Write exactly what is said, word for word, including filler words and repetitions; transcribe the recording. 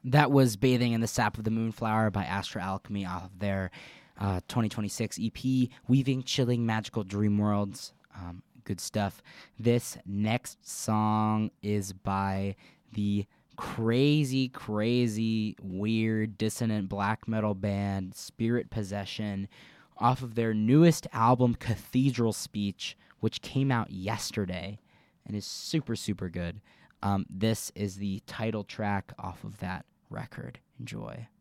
That was Bathing in the Sap of the Moonflower by Astra Alchemy off of their uh, twenty twenty-six E P, Weaving Chilling Magical Dream Worlds. Um, good stuff. This next song is by the crazy, crazy, weird, dissonant black metal band Spirit Possession off of their newest album, Cathedral Speech, which came out yesterday and is super, super good. Um, this is the title track off of that record. Enjoy.